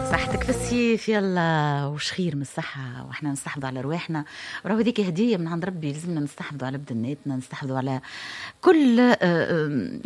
صحتك في السيف يلا وش خير من الصحة واحنا نستحفظوا على رواحنا. وراه هذيك هدية من عند ربي، لازمنا نستحفظوا على بدناتنا، نستحفظوا على كل